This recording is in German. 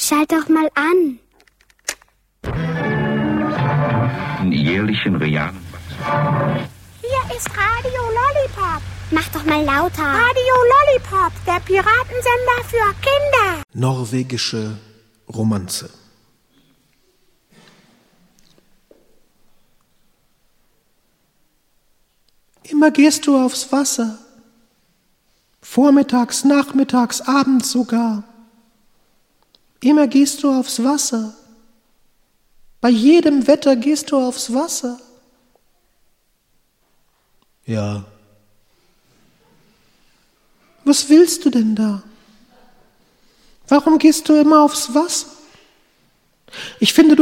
Schalt doch mal an. In jährlichen realen Hier ist Radio Lollipop. Mach doch mal lauter. Radio Lollipop, der Piratensender für Kinder. Norwegische Romanze. Immer gehst du aufs Wasser. Vormittags, nachmittags, abends sogar. Immer gehst du aufs Wasser. Bei jedem Wetter gehst du aufs Wasser. Ja. Was willst du denn da? Warum gehst du immer aufs Wasser? Ich finde, du